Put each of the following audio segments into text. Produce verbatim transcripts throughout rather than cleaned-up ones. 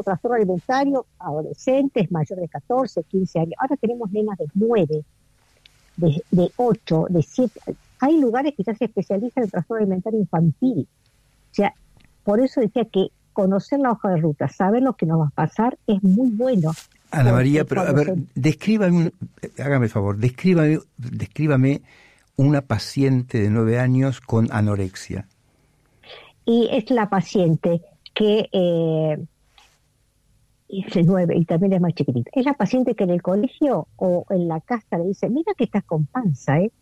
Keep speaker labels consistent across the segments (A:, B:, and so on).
A: trastorno alimentario, adolescentes, mayores de catorce, quince años. Ahora tenemos nenas de nueve, de, de ocho, de siete. Hay lugares que ya se especializan en el trastorno alimentario infantil. O sea, por eso decía que conocer la hoja de ruta, saber lo que nos va a pasar, es muy bueno.
B: Ana María, pero a ver, se... descríbame, hágame el favor, descríbame, descríbame una paciente de nueve años con anorexia.
A: Y es la paciente que eh, es de nueve y también es más chiquitita. Es la paciente que en el colegio o en la casa le dice, mira que estás con panza, ¿eh?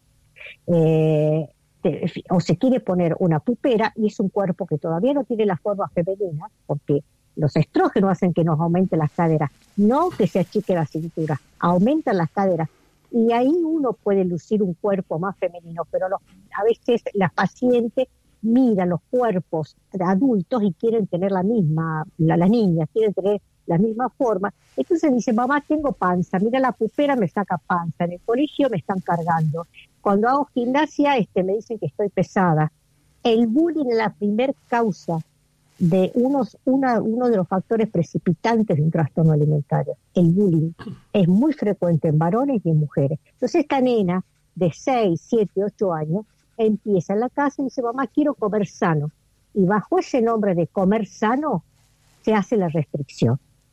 A: eh te, o se quiere poner una pupera y es un cuerpo que todavía no tiene la forma femenina, porque los estrógenos hacen que nos aumenten las caderas, no que se achique la cintura, aumentan las caderas. Y ahí uno puede lucir un cuerpo más femenino, pero los, a veces la paciente mira los cuerpos adultos y quieren tener la misma, la, las niñas quieren tener la misma forma. Entonces dice, mamá, tengo panza, mira la pupera me saca panza, en el colegio me están cargando. Cuando hago gimnasia este, me dicen que estoy pesada. El bullying es la primer causa de unos, una, uno de los factores precipitantes de un trastorno alimentario. El bullying es muy frecuente en varones y en mujeres. Entonces esta nena de seis, siete, ocho años empieza en la casa y dice, mamá, quiero comer sano. Y bajo ese nombre de comer sano se hace la restricción.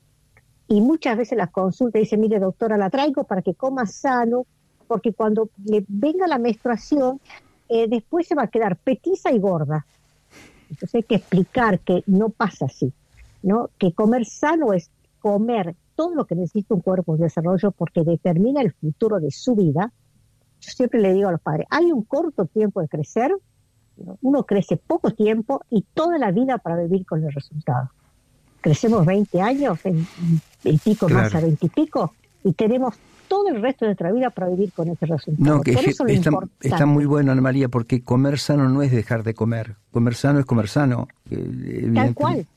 A: Y muchas veces las consultas dicen, mire doctora, la traigo para que coma sano, porque cuando le venga la menstruación, eh, después se va a quedar petiza y gorda. Entonces hay que explicar que no pasa así, ¿no? Que comer sano es comer todo lo que necesita un cuerpo en desarrollo porque determina el futuro de su vida. Yo siempre le digo a los padres, hay un corto tiempo de crecer, ¿no? Uno crece poco tiempo y toda la vida para vivir con el resultado. Crecemos veinte años, en, el pico claro. Más a veinte y pico, y tenemos todo el resto de nuestra vida para vivir con ese resultado.
B: No, que
A: Por
B: es,
A: eso lo
B: está,
A: importante.
B: Está muy bueno, Ana María, porque comer sano no es dejar de comer. Comer sano es comer sano.
A: Tal cual.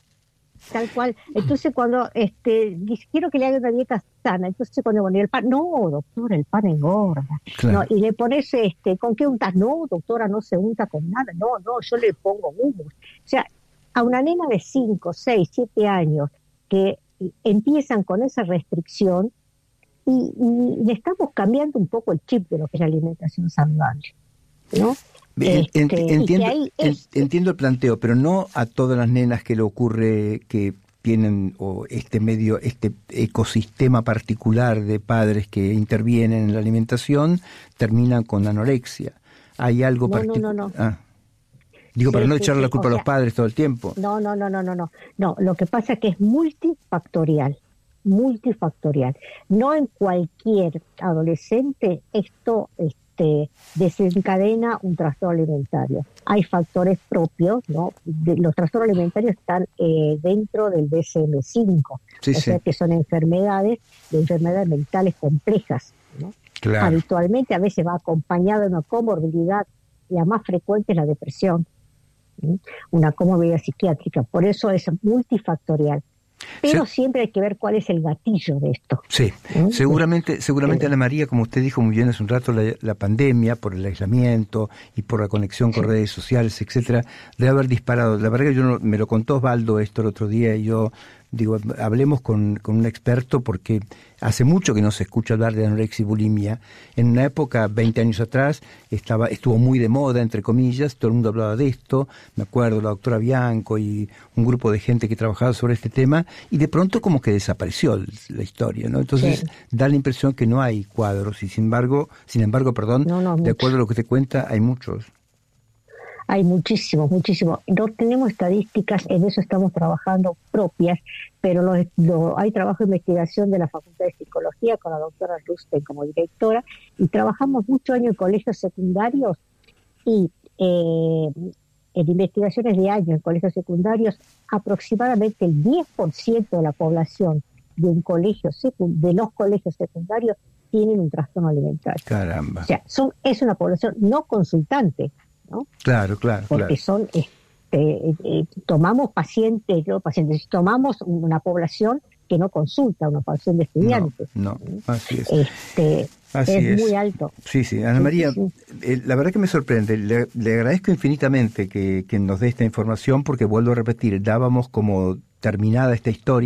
A: Tal cual. Entonces cuando este dice, quiero que le haga una dieta sana, entonces cuando pone el pan, no, doctora, el pan engorda. Claro. No, y le pones, este, ¿con qué untas? No, doctora, no se unta con nada. No, no, yo le pongo hummus. O sea, a una nena de cinco, seis, siete años que empiezan con esa restricción, Y, y le estamos cambiando un poco el chip de lo que es la alimentación saludable, ¿no?
B: Este, entiendo,
A: es,
B: entiendo el planteo, pero no a todas las nenas que le ocurre que tienen o este medio, este ecosistema particular de padres que intervienen en la alimentación terminan con anorexia. Hay algo particular. No, no, no, no. Ah. Digo, sí, para no sí, echarle sí. la culpa o a los sea, padres todo el tiempo.
A: No, no, no, no, no, no. No, lo que pasa es que es multifactorial. multifactorial. No en cualquier adolescente esto este, desencadena un trastorno alimentario. Hay factores propios, ¿no? De, los trastornos alimentarios están eh, dentro del D S M cinco, sí, o sí. sea que son enfermedades, de enfermedades mentales complejas, ¿no? Claro. Habitualmente a veces va acompañada de una comorbilidad, la más frecuente es la depresión, ¿sí? Una comorbilidad psiquiátrica, por eso es multifactorial. Pero sí. Siempre hay que ver cuál es el gatillo de esto.
B: Sí, ¿sí? seguramente, seguramente Ana María, como usted dijo muy bien hace un rato, la, la pandemia, por el aislamiento y por la conexión con sí. redes sociales, etcétera, debe haber disparado. La verdad que yo no, me lo contó Osvaldo esto el otro día y yo digo, hablemos con, con un experto porque hace mucho que no se escucha hablar de anorexia y bulimia. En una época, veinte años atrás, estaba estuvo muy de moda, entre comillas, todo el mundo hablaba de esto, me acuerdo, la doctora Bianco y un grupo de gente que trabajaba sobre este tema, y de pronto como que desapareció la historia, ¿no? Entonces sí. da la impresión que no hay cuadros, y sin embargo, sin embargo, perdón, no, no, de acuerdo a lo que te cuenta, hay muchos.
A: Hay muchísimos, muchísimos. No tenemos estadísticas, en eso estamos trabajando propias, pero lo, lo, hay trabajo de investigación de la Facultad de Psicología con la doctora Rusten como directora, y trabajamos muchos años en colegios secundarios y eh, en investigaciones de años en colegios secundarios, aproximadamente el diez por ciento de la población de un colegio de los colegios secundarios tienen un trastorno alimentario.
B: Caramba.
A: O sea, son, es una población no consultante, ¿no?
B: Claro, claro,
A: porque
B: claro.
A: son este, eh, tomamos pacientes, no pacientes, tomamos una población que no consulta, una población de estudiantes.
B: No, no así es.
A: Este,
B: así
A: es,
B: es
A: muy alto.
B: Sí, sí, Ana María, sí, sí. Eh, la verdad que me sorprende. Le, le agradezco infinitamente que, que nos dé esta información porque vuelvo a repetir, dábamos como terminada esta historia.